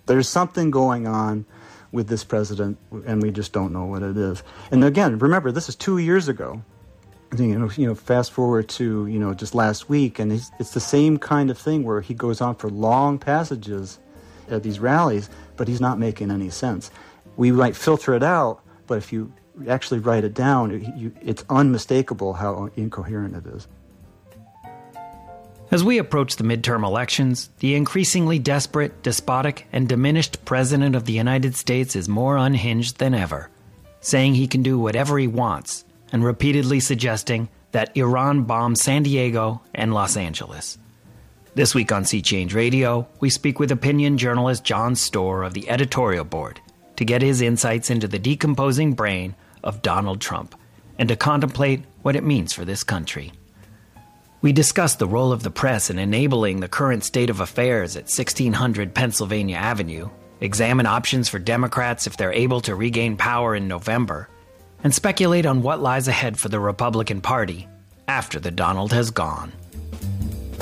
There's something going on with this president, and we just don't know what it is. And again, remember, this is 2 years ago. Fast forward to, just last week, and it's the same kind of thing where he goes on for long passages at these rallies, but he's not making any sense. We might filter it out, but if you actually write it down, it's unmistakable how incoherent it is. As we approach the midterm elections, the increasingly desperate, despotic, and diminished President of the United States is more unhinged than ever, saying he can do whatever he wants, and repeatedly suggesting that Iran bombed San Diego and Los Angeles. This week on Sea Change Radio, we speak with opinion journalist Jon Storr of the editorial board to get his insights into the decomposing brain of Donald Trump and to contemplate what it means for this country. We discuss the role of the press in enabling the current state of affairs at 1600 Pennsylvania Avenue, examine options for Democrats if they're able to regain power in November, and speculate on what lies ahead for the Republican Party after the Donald has gone.